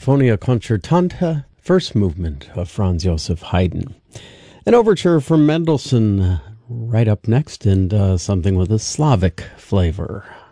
Sinfonia Concertante, first movement of Franz Joseph Haydn. An overture from Mendelssohn right up next, and something with a Slavic flavor.